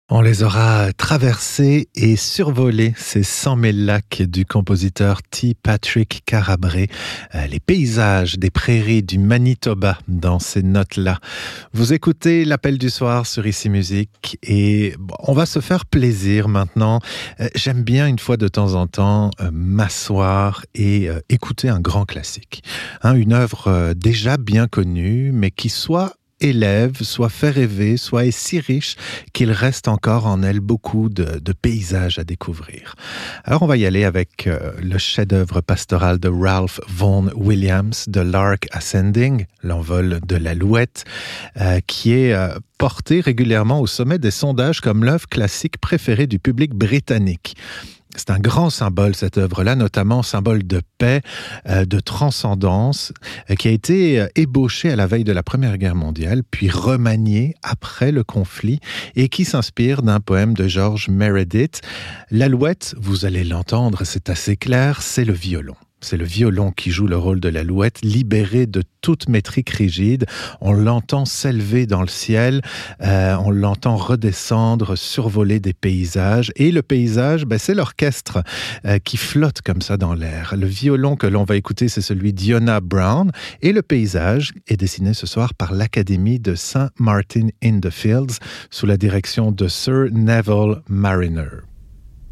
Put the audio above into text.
On les aura traversés et survolés, ces 100 000 lacs du compositeur T. Patrick Carabré, les paysages des prairies du Manitoba dans ces notes-là. Vous écoutez l'appel du soir sur Ici Musique et on va se faire plaisir maintenant. J'aime bien une fois de temps en temps m'asseoir et écouter un grand classique. Une œuvre déjà bien connue mais qui soit élève, soit fait rêver, soit est si riche qu'il reste encore en elle beaucoup de paysages à découvrir. Alors on va y aller avec le chef-d'œuvre pastoral de Ralph Vaughan Williams, The Lark Ascending, l'envol de l'alouette, qui est porté régulièrement au sommet des sondages comme l'œuvre classique préférée du public britannique. C'est un grand symbole, cette œuvre-là, notamment symbole de paix, de transcendance, qui a été ébauché à la veille de la Première Guerre mondiale, puis remanié après le conflit, et qui s'inspire d'un poème de George Meredith. L'alouette, vous allez l'entendre, c'est assez clair, c'est le violon. C'est le violon qui joue le rôle de l'alouette, libéré de toute métrique rigide. On l'entend s'élever dans le ciel, on l'entend redescendre, survoler des paysages. Et le paysage, c'est l'orchestre qui flotte comme ça dans l'air. Le violon que l'on va écouter, c'est celui d'Iona Brown. Et le paysage est dessiné ce soir par l'Académie de St. Martin-in-the-Fields sous la direction de Sir Neville Marriner.